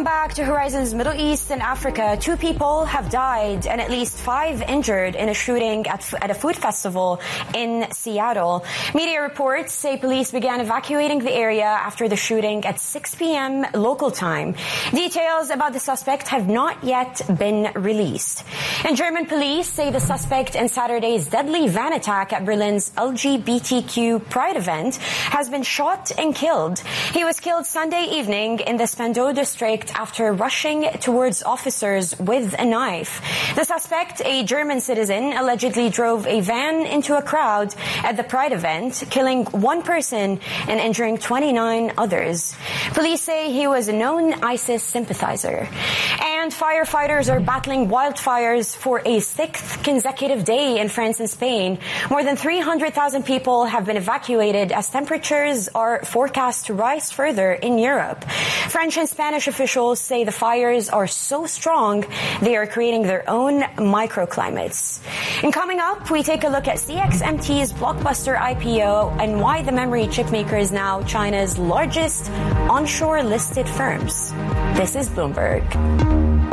Welcome back to Horizons Middle East and Africa. 2 people have died and at least 5 injured in a shooting at a food festival in Seattle. Media reports say police began evacuating the area after the shooting at 6 p.m. local time. Details about the suspect have not yet been released. And German police say the suspect in Saturday's deadly van attack at Berlin's LGBTQ Pride event has been shot and killed. He was killed Sunday evening in the Spandau district after rushing towards officers with a knife. The suspect, a German citizen, allegedly drove a van into a crowd at the Pride event, killing 1 person and injuring 29 others. Police say he was a known ISIS sympathizer. And firefighters are battling wildfires for a 6th consecutive day in France and Spain. More than 300,000 people have been evacuated as temperatures are forecast to rise further in Europe. French and Spanish officials say the fires are so strong they are creating their own microclimates. And coming up, we take a look at CXMT's blockbuster IPO and why the memory chip maker is now China's largest onshore listed firms. This is Bloomberg.